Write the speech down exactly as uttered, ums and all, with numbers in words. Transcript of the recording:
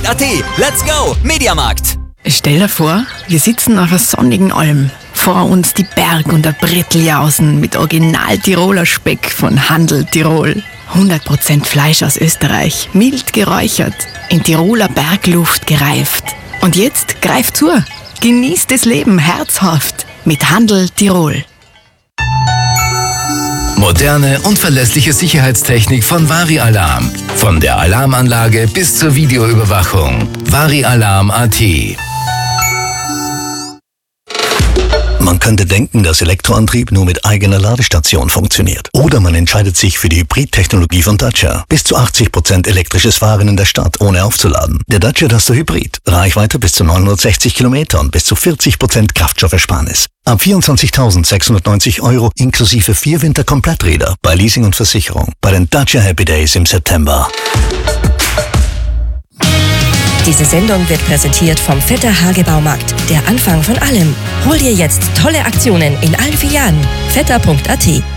punkt a t. Let's go, Mediamarkt! Stell dir vor, wir sitzen auf einer sonnigen Alm. Vor uns die Berg- und der Bretteljausen mit Original-Tiroler Speck von Handel Tirol. hundert Prozent Fleisch aus Österreich, mild geräuchert, in Tiroler Bergluft gereift. Und jetzt greift zu, genießt das Leben herzhaft mit Handel Tirol. Moderne und verlässliche Sicherheitstechnik von Vari-Alarm. Von der Alarmanlage bis zur Videoüberwachung. Vari-Alarm punkt a t. Man könnte denken, dass Elektroantrieb nur mit eigener Ladestation funktioniert. Oder man entscheidet sich für die Hybrid-Technologie von Dacia. Bis zu achtzig Prozent elektrisches Fahren in der Stadt, ohne aufzuladen. Der Dacia Duster Hybrid. Reichweite bis zu neunhundertsechzig Kilometer und bis zu vierzig Prozent Kraftstoffersparnis. Ab vierundzwanzigtausendsechshundertneunzig Euro inklusive vier Winterkompletträder bei Leasing und Versicherung. Bei den Dacia Happy Days im September. Diese Sendung wird präsentiert vom Vetter Hage Baumarkt. Der Anfang von allem. Hol dir jetzt tolle Aktionen in allen Filialen. vetter punkt a t.